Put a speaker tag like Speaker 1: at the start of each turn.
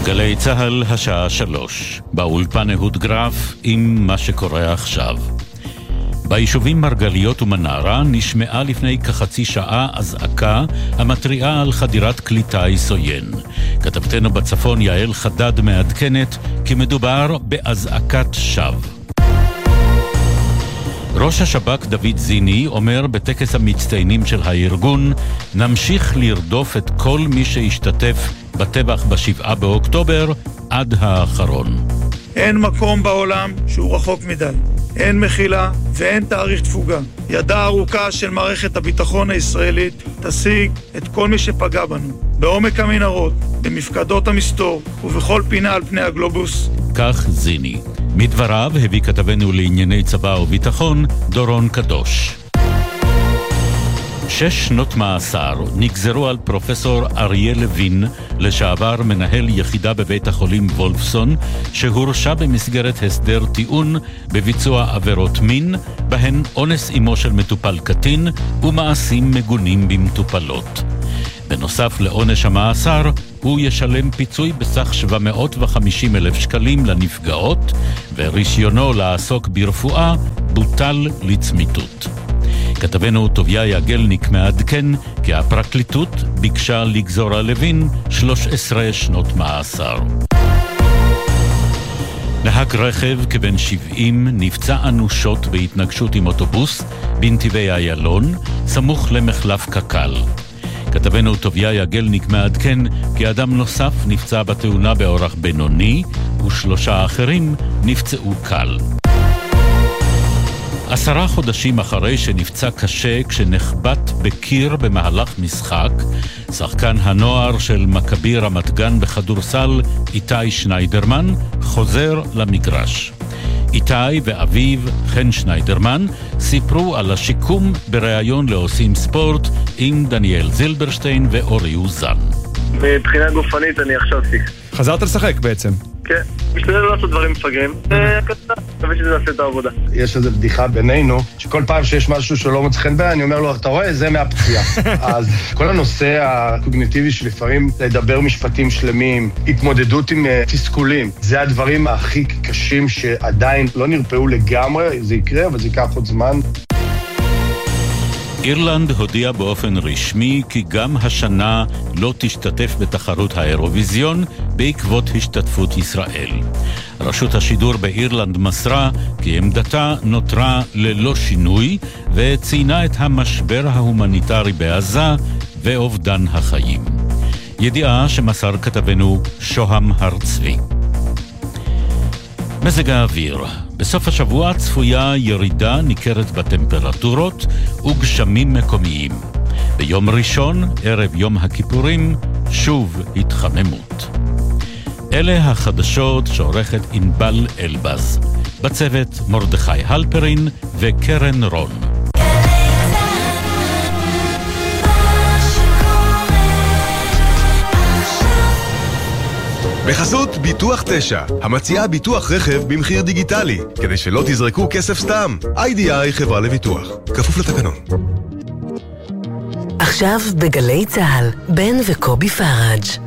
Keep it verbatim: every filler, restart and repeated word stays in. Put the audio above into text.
Speaker 1: גלי צהל השעה שלוש, באולפן אהוד גרף עם מה שקורה עכשיו. ביישובים מרגליות ומנרה נשמעה לפני כחצי שעה אזעקה המתריעה על חדירת כלי טיס עוין. כתבתנו בצפון יעל חדד מעדכנת כי מדובר באזעקת שווא. ראש השב"כ דוד זיני אומר בטקס המצטיינים של הארגון, נמשיך לרדוף את כל מי שהשתתף בטבח בשבעה באוקטובר עד האחרון.
Speaker 2: אין מקום בעולם שהוא רחוק מדי. אין מחילה ואין תאריך תפוגה. ידה ארוכה של מערכת הביטחון הישראלית תשיג את כל מי שפגע בנו. בעומק המנהרות, במפקדות המסתור ובכל פינה על פני הגלובוס.
Speaker 1: כך זיני. מדבריו הביא כתבנו לענייני צבא וביטחון דורון קדוש. שש שנות מאסר נגזרו על פרופסור אריה לוין, לשעבר מנהל יחידה בבית החולים וולפסון, שהורשע במסגרת הסדר טיעון בביצוע עבירות מין, בהן אונס אמו של מטופל קטין ומעשים מגונים במטופלות. בנוסף לעונש המאסר, הוא ישלם פיצוי בסך שבע מאות וחמישים אלף שקלים לנפגעות, ורישיונו לעסוק ברפואה בוטל לצמיתות. כתבנו טוביה יגלניק מעדכן כי הפרקליטות ביקשה לגזור על לוין שלוש עשרה שנות מאסר. נהג רכב כבן שבעים נפצע אנושות בהתנגשות עם אוטובוס בנתיבי איילון, סמוך למחלף קקל. כתבנו טוביה יגלניק מעדכן כי אדם נוסף נפצע בתאונה באורח בינוני, ושלושה אחרים נפצעו קל. עשרה חודשים אחרי שנפצע קשה כשנחבט בקיר במהלך משחק, שחקן הנוער של מכבי רמת גן בכדורסל, איתי שניידרמן, חוזר למגרש. איתי ואביו, חן שניידרמן, סיפרו על השיקום בריאיון לעושים ספורט עם דניאל זילברשטיין ואורי אוזן.
Speaker 3: מבחינה גופנית אני עכשיו פיקס.
Speaker 4: חזרת לשחק בעצם?
Speaker 3: כן, משתדל לא לעשות דברים מפגרים, וכתב, מקווה שזה יעשה את העבודה.
Speaker 5: יש איזו בדיחה בינינו, שכל פעם שיש משהו שלא מוצא חן בי, אני אומר לו, אתה רואה, זה מהפציעה. אז כל הנושא הקוגניטיבי שלפעמים לדבר משפטים שלמים, התמודדות עם תסכולים, זה הדברים הכי קשים שעדיין לא נרפאו לגמרי, זה יקרה, אבל זה ייקח עוד זמן.
Speaker 1: אירלנד הודיעה באופן רשמי כי גם השנה לא תשתתף בתחרות האירוויזיון בעקבות השתתפות ישראל. רשות השידור באירלנד מסרה כי עמדתה נותרה ללא שינוי וציינה את המשבר ההומניטרי בעזה ואובדן החיים. ידיעה שמסר כתבנו שוהם הרצבי. מזג האוויר. בסוף השבוע צפויה ירידה ניכרת בטמפרטורות וגשמים מקומיים. ביום ראשון, ערב יום הכיפורים, שוב התחממות. אלה החדשות שעורכת ענבל אלבז. בצוות מרדכי הלפרין וקרן רון.
Speaker 6: בחסות ביטוח תשע, המציעה ביטוח רכב במחיר דיגיטלי, כדי שלא תזרקו כסף סתם. איי די איי חברה לביטוח, כפוף לתקנון.
Speaker 7: עכשיו בגלי צהל, בן וקובי פראג'.